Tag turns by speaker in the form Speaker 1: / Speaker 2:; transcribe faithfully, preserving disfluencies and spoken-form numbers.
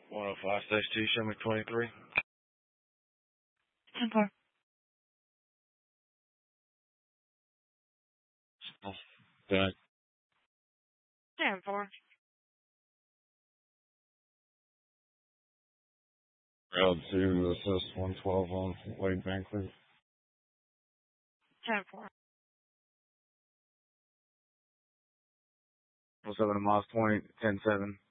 Speaker 1: one oh five, stage two, show me twenty-three.
Speaker 2: ten four.
Speaker 1: Back.
Speaker 2: ten four.
Speaker 1: Route two, assist one twelve on Wade Bankley.
Speaker 2: ten four.
Speaker 1: What's up in the Moss Point, ten seven.